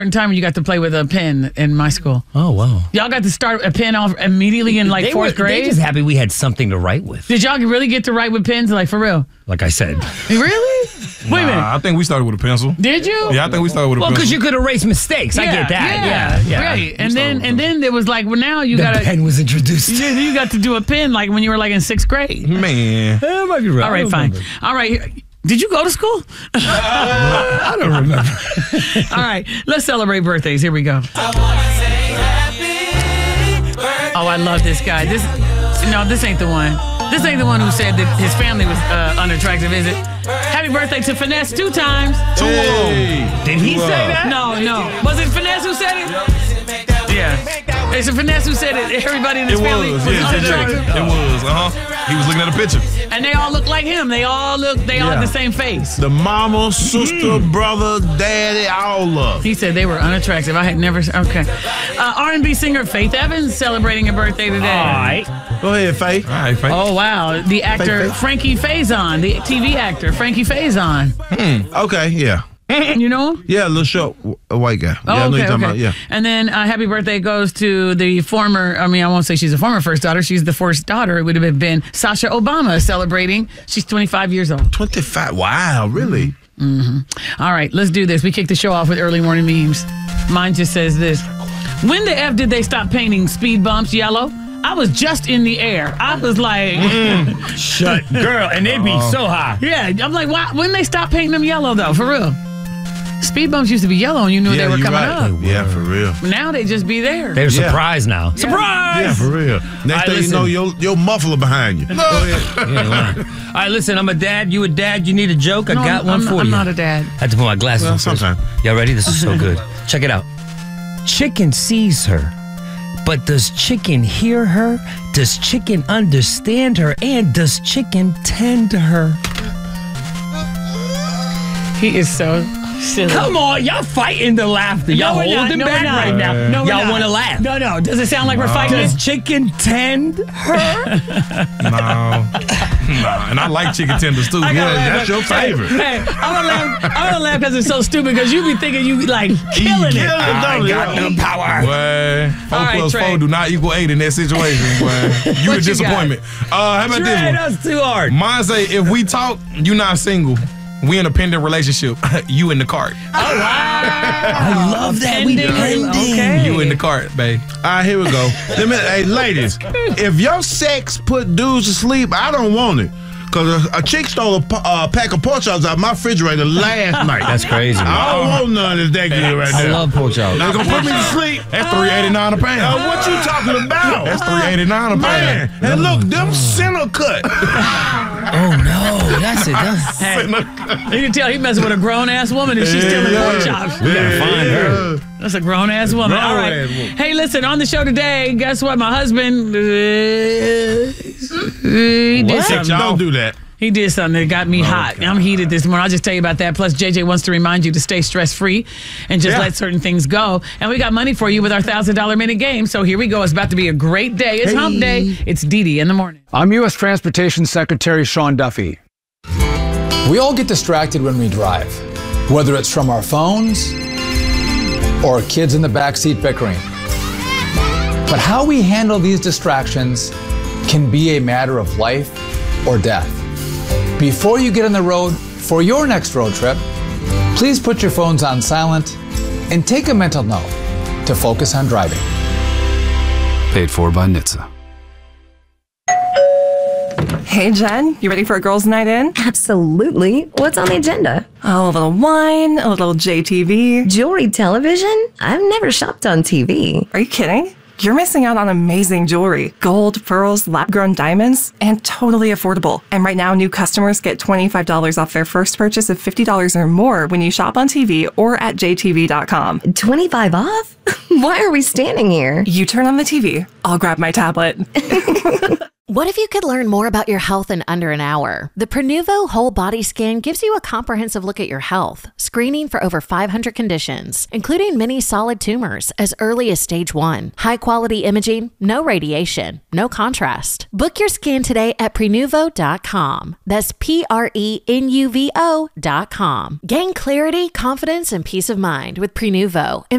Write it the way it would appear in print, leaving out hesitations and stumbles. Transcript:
time you got to play with a pen in my school. Oh, wow. Y'all got to start a pen off immediately in like fourth grade? They just happy we had something to write with. Did y'all really get to write with pens, like for real? Like I said. Really? Wait a minute. I think we started with a pencil. Did you? Yeah, I think we started with a pencil. Well, because you could erase mistakes. I get that. Yeah. Right. And then there was like, well, now you got The pen was introduced. Yeah, you got to do a pen like when you were like in 6th grade. Man. That might be right. All right, fine. All right. Did you go to school? I don't remember. All right, let's celebrate birthdays. Here we go. Oh, I love this guy. This ain't the one. This ain't the one who said that his family was unattractive, is it? Happy birthday to Finesse 2 times. Hey. Did he say that? No. Was it Finesse who said it? Yeah. It's a Finesse who said it. Everybody in his family was unattractive. It was. He was looking at a picture. And they all look like him. They all have the same face. The mama, sister, brother, daddy, all of. He said they were unattractive. I had never. Okay. R&B singer Faith Evans celebrating a birthday today. All right. Go ahead, Faith. All right, Faith. Oh, wow. The actor Faith. Frankie Faison, the TV actor Frankie Faison. Okay, yeah. You know him? Yeah, a little short white guy. Oh, yeah, I know okay, you're talking okay. about, yeah. And then happy birthday goes to the former, I won't say she's a former first daughter. She's the first daughter. It would have been Sasha Obama celebrating. She's 25 years old. 25. Wow, really? All right, let's do this. We kick the show off with early morning memes. Mine just says this. When the F did they stop painting speed bumps yellow? I was just in the air. I was like... Shut, girl, and they'd be so high. Yeah, I'm like, why? When they stop painting them yellow, though, for real? Speed bumps used to be yellow and you knew they were coming up. Yeah, for real. Now they just be there. They're surprised now. Surprise! Yeah, for real. Next thing you know, your muffler behind you. All right, listen, I'm a dad. You a dad? You need a joke? I got one for you. I'm not a dad. I had to put my glasses on first. sometime. Y'all ready? This is so good. Check it out. Chicken sees her, but does chicken hear her? Does chicken understand her? And does chicken tend to her? He is so silly. Come on, y'all fighting the laughter. Y'all holding back right now. No, y'all want to laugh. No. Does it sound like we're fighting? Does chicken tend her? No. And I like chicken tenders too. That's your favorite. Hey, I'm gonna laugh because it's so stupid because you be thinking you like killing it. I got the power. Boy, 4 + 4 do not equal 8 in that situation, boy. You a What you disappointment. How about this one? That's too hard. Mine say, if we talk, you not single. We in a pending relationship. You in the cart. Oh, wow. I love that. We pending. Okay. You in the cart, babe. All right, here we go. Hey, ladies, if your sex put dudes to sleep, I don't want it. Because a chick stole a pack of pork chops out of my refrigerator last night. That's crazy, man. I don't want none of that good right I there. love pork chops. They're going to put me to sleep. That's $3.89 a pound. What you talking about? That's $3.89 a pound. Man, and look, them center cut. Oh, no. That's it. Hey, you can tell he messing with a grown-ass woman and she's stealing pork chops. We got to find her. That's a grown-ass woman. All right. Grown-ass woman. Hey, listen, on the show today, guess what? My husband, he did something. Don't do that. He did something that got me hot. I'm heated this morning. I'll just tell you about that. Plus, JJ wants to remind you to stay stress-free and just let certain things go. And we got money for you with our $1,000 minute game. So here we go. It's about to be a great day. It's hump day. It's Dee in the morning. I'm U.S. Transportation Secretary Sean Duffy. We all get distracted when we drive, whether it's from our phones or kids in the backseat bickering. But how we handle these distractions can be a matter of life or death. Before you get on the road for your next road trip, please put your phones on silent and take a mental note to focus on driving. Paid for by NHTSA. Hey, Jen, you ready for a girls' night in? Absolutely. What's on the agenda? Oh, a little wine, a little JTV. Jewelry television? I've never shopped on TV. Are you kidding? You're missing out on amazing jewelry. Gold, pearls, lab-grown diamonds, and totally affordable. And right now, new customers get $25 off their first purchase of $50 or more when you shop on TV or at jtv.com. 25 off? Why are we standing here? You turn on the TV, I'll grab my tablet. What if you could learn more about your health in under an hour? The Prenuvo Whole Body Scan gives you a comprehensive look at your health, screening for over 500 conditions, including many solid tumors as early as stage 1. High-quality imaging, no radiation, no contrast. Book your scan today at Prenuvo.com. That's Prenuvo.com. Gain clarity, confidence, and peace of mind with Prenuvo.